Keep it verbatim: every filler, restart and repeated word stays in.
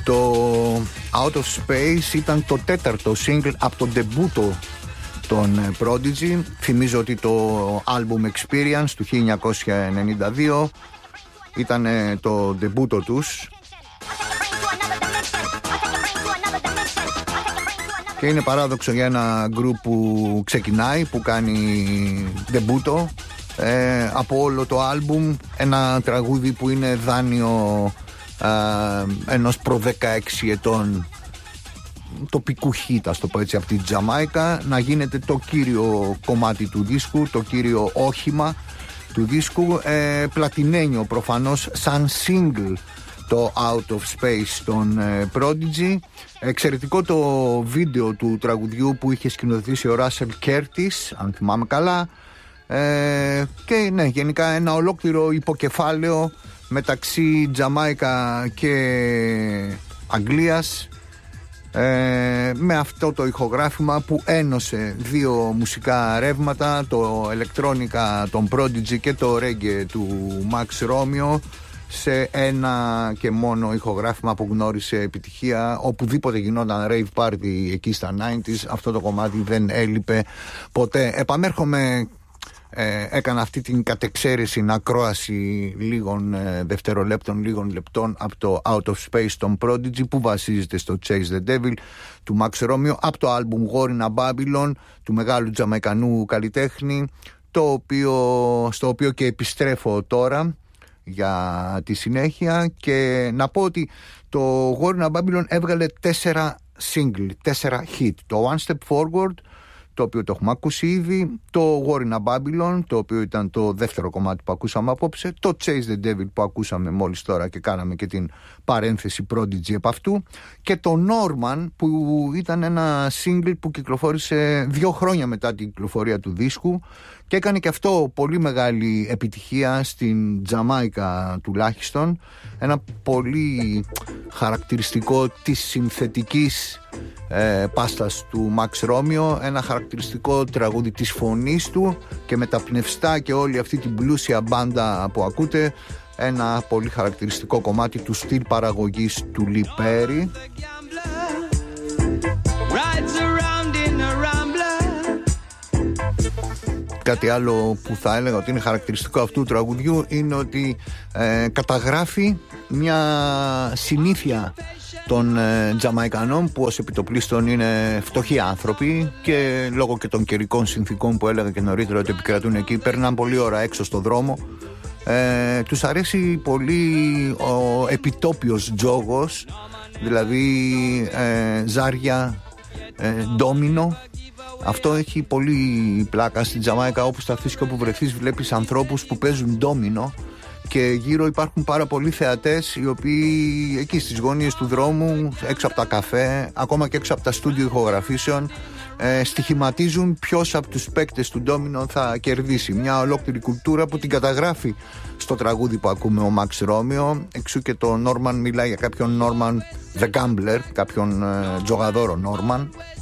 Το Out of Space ήταν το τέταρτο single από τον ντεμπούτο των Prodigy. Θυμίζω ότι το album Experience του χίλια εννιακόσια ενενήντα δύο ήταν το ντεμπούτο τους και είναι παράδοξο για ένα group που ξεκινάει, που κάνει ντεμπούτο ε, από όλο το album, ένα τραγούδι που είναι δάνειο ε, ενός προ δεκαέξι ετών τοπικού χίτα, το πω έτσι, από την Τζαμάικα, να γίνεται το κύριο κομμάτι του δίσκου, το κύριο όχημα του δίσκου, ε, πλατινένιο προφανώς σαν single το Out of Space των ε, Prodigy. Εξαιρετικό το βίντεο του τραγουδιού που είχε σκηνοθετήσει ο Russell Curtis, αν θυμάμαι καλά, ε, και ναι, γενικά ένα ολόκληρο υποκεφάλαιο μεταξύ Τζαμάικα και Αγγλίας, Ε, με αυτό το ηχογράφημα που ένωσε δύο μουσικά ρεύματα, το ηλεκτρόνικα των Prodigy και το reggae του Max Romeo, σε ένα και μόνο ηχογράφημα που γνώρισε επιτυχία. Οπουδήποτε γινόταν rave party εκεί στα ενενήντα, αυτό το κομμάτι δεν έλειπε ποτέ. Επανέρχομαι, Ε, έκανα αυτή την κατεξαίρεση ακρόαση λίγων ε, δευτερολέπτων, λίγων λεπτών από το Out of Space των Prodigy, που βασίζεται στο Chase the Devil του Max Romeo, από το άλμπουμ War in a Babylon του μεγάλου Τζαμαϊκανού καλλιτέχνη, το οποίο, στο οποίο και επιστρέφω τώρα για τη συνέχεια. Και να πω ότι το War in a Babylon έβγαλε τέσσερα single, τέσσερα hit. Το One Step Forward, το οποίο το έχουμε ακούσει ήδη, το War in a Babylon, το οποίο ήταν το δεύτερο κομμάτι που ακούσαμε απόψε, το Chase the Devil που ακούσαμε μόλις τώρα και κάναμε και την παρένθεση Prodigy επ' αυτού, και το Norman, που ήταν ένα single που κυκλοφόρησε δύο χρόνια μετά την κυκλοφορία του δίσκου και έκανε και αυτό πολύ μεγάλη επιτυχία στην Τζαμάικα τουλάχιστον. Ένα πολύ χαρακτηριστικό της συνθετικής ε, πάστας του Max Romeo, ένα χαρακτηριστικό τραγούδι της φωνής του και με τα πνευστά και όλη αυτή την πλούσια μπάντα που ακούτε, ένα πολύ χαρακτηριστικό κομμάτι του στυλ παραγωγής του Lee Perry. Κάτι άλλο που θα έλεγα ότι είναι χαρακτηριστικό αυτού του τραγουδιού είναι ότι ε, καταγράφει μια συνήθεια των ε, Τζαμαϊκανών, που ως επιτοπλίστων είναι φτωχοί άνθρωποι και λόγω και των καιρικών συνθήκων που έλεγα και νωρίτερα ότι επικρατούν εκεί, περνάνε πολλή ώρα έξω στο δρόμο. Ε, τους αρέσει πολύ ο επιτόπιος τζόγος, δηλαδή ε, ζάρια, ε, ντόμινο. Αυτό έχει πολύ πλάκα στην Τζαμάικα. Όπου σταθείς και όπου βρεθείς, βλέπεις ανθρώπους που παίζουν ντόμινο και γύρω υπάρχουν πάρα πολλοί θεατές, οι οποίοι εκεί στις γωνίες του δρόμου, έξω από τα καφέ, ακόμα και έξω από τα στούντιο ηχογραφήσεων, ε, στοιχηματίζουν ποιος από τους παίκτες του ντόμινο θα κερδίσει. Μια ολόκληρη κουλτούρα που την καταγράφει στο τραγούδι που ακούμε ο Max Romeo. Εξού και το Norman μιλάει για κάποιον Norman the Gambler, κάποιον ε, τζογαδόρο Norman.